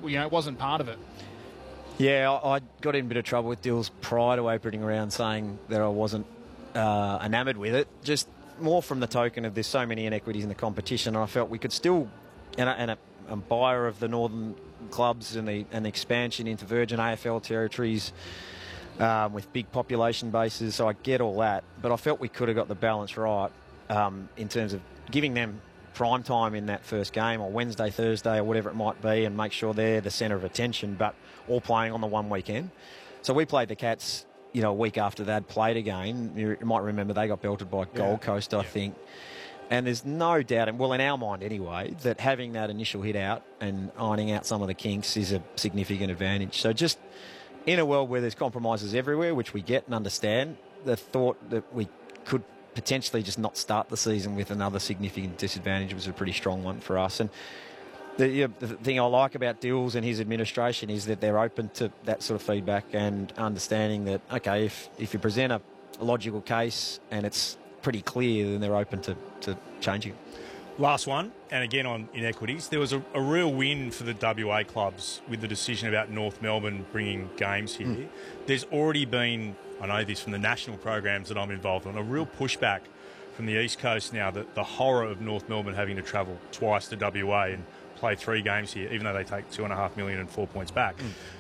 it wasn't part of it. Yeah, I got in a bit of trouble with Dills prior to opening round, saying that I wasn't enamoured with it. Just more from the token of there's so many inequities in the competition, and I felt we could still, and a buyer of the northern clubs and the expansion into Virgin AFL territories with big population bases, so I get all that, but I felt we could have got the balance right in terms of giving them prime time in that first game, or Wednesday, Thursday, or whatever it might be, and make sure they're the centre of attention, but all playing on the one weekend. So we played the Cats, a week after they'd played a game. You might remember they got belted by Gold Coast, I think. And there's no doubt, and well, in our mind anyway, that having that initial hit out and ironing out some of the kinks is a significant advantage. So just in a world where there's compromises everywhere, which we get and understand, the thought that we could potentially just not start the season with another significant disadvantage was a pretty strong one for us. And the thing I like about Dills and his administration is that they're open to that sort of feedback and understanding that, okay, if you present a logical case and it's pretty clear, then they're open to changing it. Last one, and again on inequities, there was a real win for the WA clubs with the decision about North Melbourne bringing games here. There's already been, I know this from the national programs that I'm involved in, a real pushback from the East Coast now, that the horror of North Melbourne having to travel twice to WA and play 3 games here, even though they take $2.5 million and 4 points back.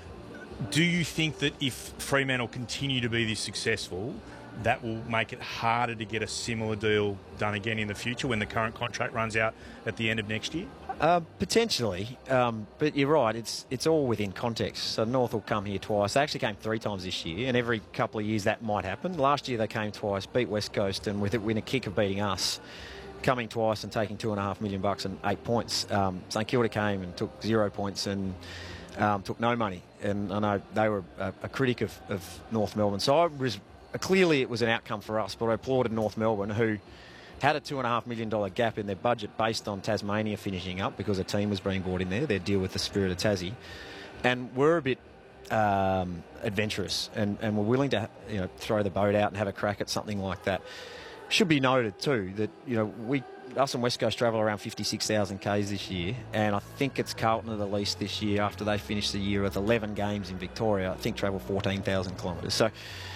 Do you think that if Fremantle continue to be this successful, that will make it harder to get a similar deal done again in the future when the current contract runs out at the end of next year? Potentially, but you're right, it's all within context. So North will come here twice. They actually came 3 times this year, and every couple of years that might happen. Last year they came twice, beat West Coast, and with it win a kick of beating us, coming twice and taking $2.5 million and 8 points. St Kilda came and took 0 points and took no money. And I know they were a critic of North Melbourne. So clearly it was an outcome for us, but I applauded North Melbourne, who had a $2.5 million gap in their budget based on Tasmania finishing up because a team was being brought in there, their deal with the Spirit of Tassie, and were a bit adventurous and were willing to throw the boat out and have a crack at something like that. Should be noted too that us and West Coast travel around 56,000 Ks this year, and I think it's Carlton at the least this year, after they finished the year with 11 games in Victoria, I think travel 14,000 kilometres. So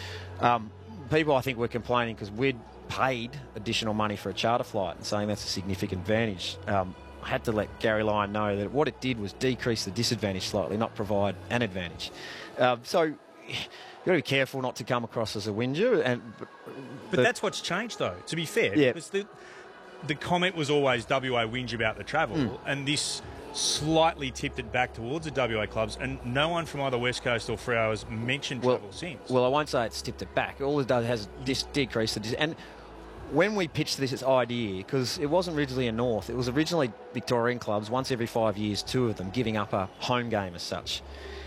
people, I think, were complaining because we'd paid additional money for a charter flight and saying that's a significant advantage. I had to let Gary Lyon know that what it did was decrease the disadvantage slightly, not provide an advantage. So you've got to be careful not to come across as a whinger. But that's what's changed, though, to be fair. Yeah. Because the comment was always WA whinge about the travel, and this slightly tipped it back towards the WA clubs, and no one from either West Coast or Freo has mentioned travel since. Well, I won't say it's tipped it back. All it does has decreased the and when we pitched this idea, because it wasn't originally a North, it was originally Victorian clubs, once every 5 years, 2 of them giving up a home game as such.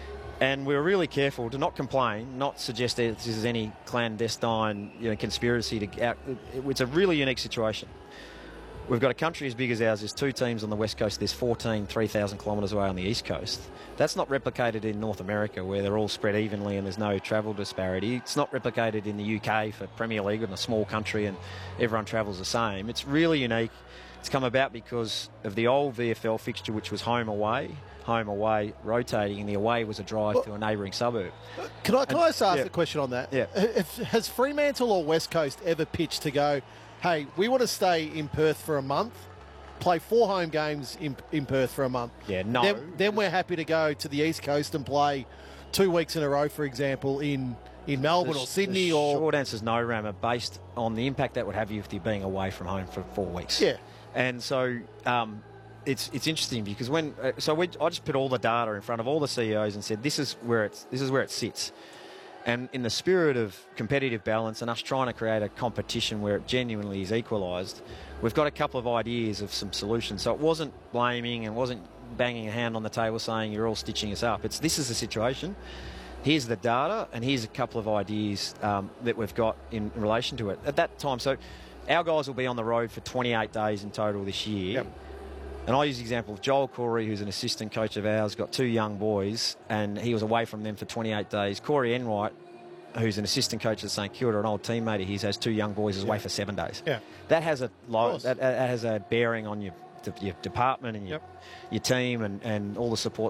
And we were really careful to not complain, not suggest that this is any clandestine conspiracy to out. It's a really unique situation. We've got a country as big as ours. There's 2 teams on the West Coast. There's 14, 3,000 kilometres away on the East Coast. That's not replicated in North America, where they're all spread evenly and there's no travel disparity. It's not replicated in the UK for Premier League in a small country and everyone travels the same. It's really unique. It's come about because of the old VFL fixture, which was home away, rotating, and the away was a drive to a neighbouring suburb. Can I just ask a question on that? Yeah. Has Fremantle or West Coast ever pitched to go, hey, we want to stay in Perth for a month, play 4 home games in Perth for a month? Yeah, no. Then we're happy to go to the East Coast and play 2 weeks in a row, for example, in Melbourne or Sydney? The short answer is no, Rammer, based on the impact that would have you if you're being away from home for 4 weeks. Yeah. And so it's interesting because I just put all the data in front of all the CEOs and said this is where it sits. And in the spirit of competitive balance and us trying to create a competition where it genuinely is equalised, we've got a couple of ideas of some solutions. So it wasn't blaming and wasn't banging a hand on the table saying you're all stitching us up. This is the situation. Here's the data, and here's a couple of ideas that we've got in relation to it. At that time, so our guys will be on the road for 28 days in total this year. Yep. And I use the example of Joel Corey, who's an assistant coach of ours, got 2 young boys, and he was away from them for 28 days. Corey Enright, who's an assistant coach at St Kilda, an old teammate of his, has 2 young boys, is away for 7 days. Yeah. That has that has a bearing on your department and your team and all the support